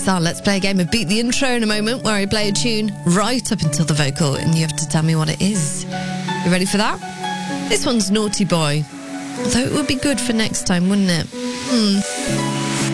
It's our Let's Play a game of Beat the Intro in a moment, where I play a tune right up until the vocal and you have to tell me what it is. You ready for that? This one's Naughty Boy. Although it would be good for next time, wouldn't it?